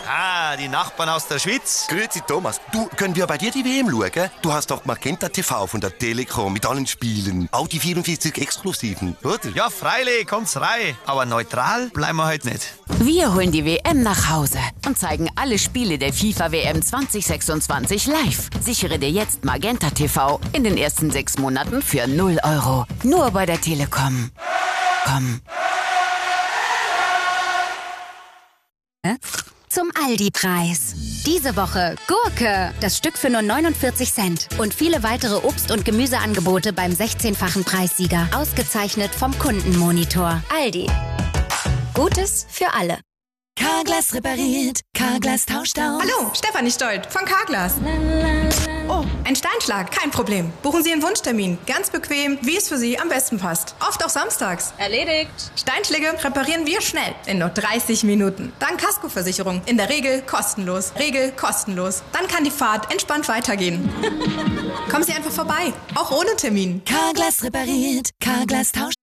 Ah, die Nachbarn aus der Schweiz. Grüezi Thomas. Du, können wir bei dir die WM schauen? Du hast doch Magenta TV von der Telekom mit allen Spielen. Auch die 44 Exklusiven, oder? Ja, freilich, kommt's rein. Aber neutral bleiben wir heute nicht. Wir holen die WM nach Hause und zeigen alle Spiele der FIFA-WM 2026 live. Sichere dir jetzt Magenta TV in den ersten 6 Monaten für 0 €. Nur bei der Telekom. Komm. Zum Aldi-Preis. Diese Woche Gurke, das Stück für nur 49 Cent. Und viele weitere Obst- und Gemüseangebote beim 16-fachen Preissieger. Ausgezeichnet vom Kundenmonitor. Aldi. Gutes für alle. Carglass repariert, Carglass tauscht aus. Hallo, Stefanie Stolt von Carglass. Oh, ein Steinschlag, kein Problem. Buchen Sie einen Wunschtermin. Ganz bequem, wie es für Sie am besten passt. Oft auch samstags. Erledigt. Steinschläge reparieren wir schnell, in nur 30 Minuten. Dank Kaskoversicherung. In der Regel kostenlos. Dann kann die Fahrt entspannt weitergehen. Kommen Sie einfach vorbei, auch ohne Termin. Carglass repariert, Carglass tauscht.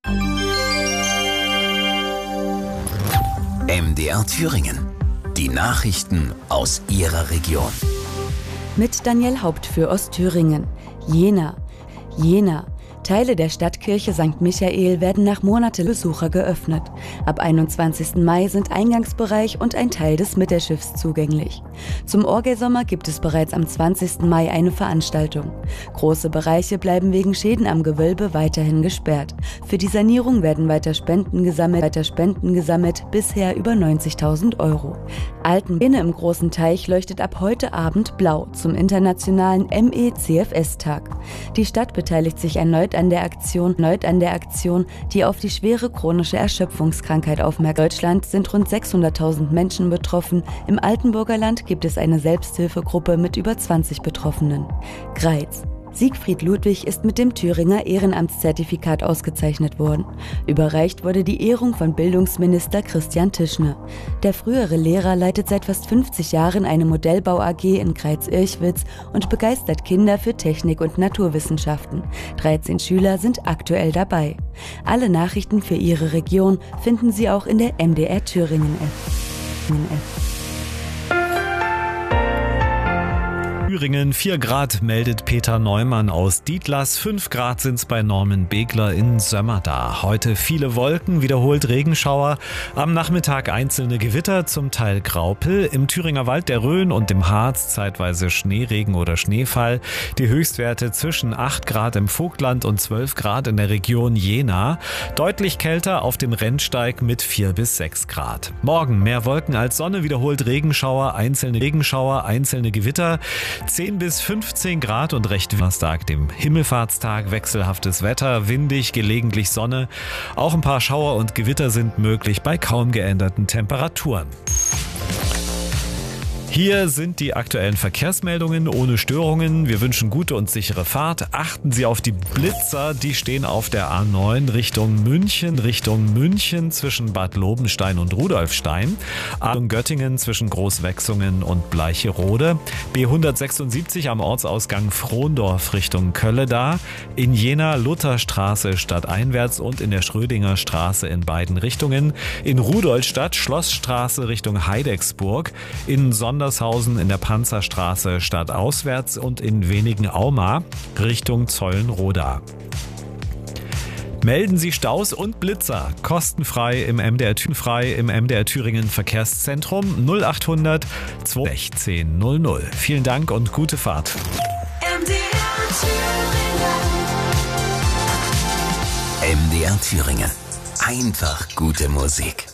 MDR Thüringen. Die Nachrichten aus Ihrer Region. Mit Daniel Haupt für Ostthüringen. Jena. Teile der Stadtkirche St. Michael werden nach Monaten Besucher geöffnet. Ab 21. Mai sind Eingangsbereich und ein Teil des Mittelschiffs zugänglich. Zum Orgelsommer gibt es bereits am 20. Mai eine Veranstaltung. Große Bereiche bleiben wegen Schäden am Gewölbe weiterhin gesperrt. Für die Sanierung werden weiter Spenden gesammelt, bisher über 90.000 €. Altenbene im Großen Teich leuchtet ab heute Abend blau zum internationalen MECFS-Tag. Die Stadt beteiligt sich erneut an der Aktion, die auf die schwere chronische Erschöpfungskrankheit aufmerksam. In Deutschland sind rund 600.000 Menschen betroffen. Im Altenburger Land gibt es eine Selbsthilfegruppe mit über 20 Betroffenen. Greiz. Siegfried Ludwig ist mit dem Thüringer Ehrenamtszertifikat ausgezeichnet worden. Überreicht wurde die Ehrung von Bildungsminister Christian Tischner. Der frühere Lehrer leitet seit fast 50 Jahren eine Modellbau AG in Greiz-Irchwitz und begeistert Kinder für Technik und Naturwissenschaften. 13 Schüler sind aktuell dabei. Alle Nachrichten für Ihre Region finden Sie auch in der MDR Thüringen App. Thüringen 4 Grad meldet Peter Neumann aus Dietlas. 5 Grad sind es bei Norman Begler in Sömmerda. Heute viele Wolken, wiederholt Regenschauer. Am Nachmittag einzelne Gewitter, zum Teil Graupel. Im Thüringer Wald, der Rhön und im Harz zeitweise Schneeregen oder Schneefall. Die Höchstwerte zwischen 8 Grad im Vogtland und 12 Grad in der Region Jena. Deutlich kälter auf dem Rennsteig mit 4 bis 6 Grad. Morgen mehr Wolken als Sonne, wiederholt Regenschauer, einzelne Gewitter. 10 bis 15 Grad und recht Donnerstag, dem Himmelfahrtstag, wechselhaftes Wetter, windig, gelegentlich Sonne. Auch ein paar Schauer und Gewitter sind möglich bei kaum geänderten Temperaturen. Hier sind die aktuellen Verkehrsmeldungen ohne Störungen. Wir wünschen gute und sichere Fahrt. Achten Sie auf die Blitzer, die stehen auf der A9 Richtung München zwischen Bad Lobenstein und Rudolfstein. Richtung Göttingen zwischen Großwechsungen und Bleicherode. B176 am Ortsausgang Frondorf Richtung Kölleda. In Jena Lutherstraße stadteinwärts und in der Schrödinger Straße in beiden Richtungen. In Rudolstadt Schlossstraße Richtung Heidecksburg. In Sondershausen in der Panzerstraße stadtauswärts und in Wenigen-Auma Richtung Zollenroda. Melden Sie Staus und Blitzer kostenfrei im MDR Thüringen Verkehrszentrum 0800 216 00. Vielen Dank und gute Fahrt. MDR Thüringen. Einfach gute Musik.